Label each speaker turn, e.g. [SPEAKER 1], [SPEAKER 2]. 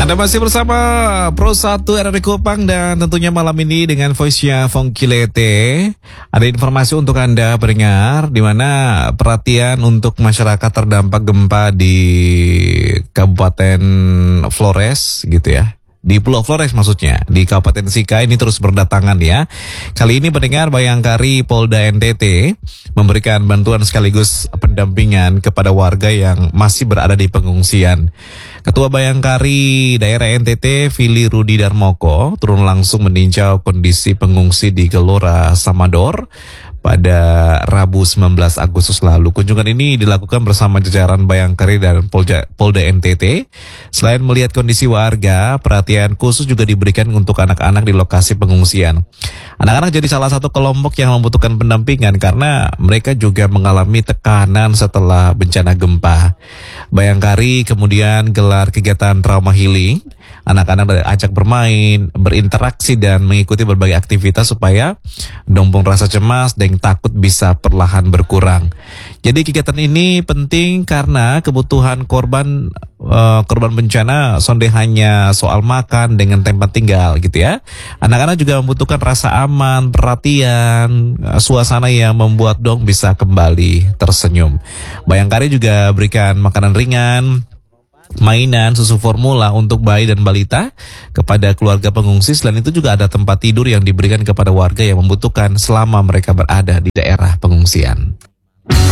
[SPEAKER 1] Anda masih bersama Pro 1 RRI Kupang dan tentunya malam ini dengan voice-nya Fongkilete. Ada informasi untuk Anda pendengar di mana perhatian untuk masyarakat terdampak gempa di Kabupaten Flores gitu ya. Di Pulau Flores maksudnya, di Kabupaten Sika ini terus berdatangan ya. Kali ini pendengar Bayangkari Polda NTT memberikan bantuan sekaligus pendampingan kepada warga yang masih berada di pengungsian. Ketua Bayangkari Daerah NTT, Vili Rudi Darmoko, turun langsung meninjau kondisi pengungsi di Gelora Samador pada Rabu 19 Agustus lalu. Kunjungan ini dilakukan bersama jajaran Bayangkari dan Polda NTT. Selain melihat kondisi warga, perhatian khusus juga diberikan untuk anak-anak di lokasi pengungsian. Anak-anak jadi salah satu kelompok yang membutuhkan pendampingan karena mereka juga mengalami tekanan setelah bencana gempa. Bayangkari kemudian gelar kegiatan trauma healing. Anak-anak ajak bermain, berinteraksi dan mengikuti berbagai aktivitas supaya dompong rasa cemas dan takut bisa perlahan berkurang. Jadi kegiatan ini penting karena kebutuhan korban bencana sonde hanya soal makan dengan tempat tinggal gitu ya. Anak-anak juga membutuhkan rasa aman, perhatian, suasana yang membuat dong bisa kembali tersenyum. Bayangkari juga berikan makanan ringan, mainan, susu formula untuk bayi dan balita kepada keluarga pengungsi. Selain itu juga ada tempat tidur yang diberikan kepada warga yang membutuhkan selama mereka berada di daerah pengungsian.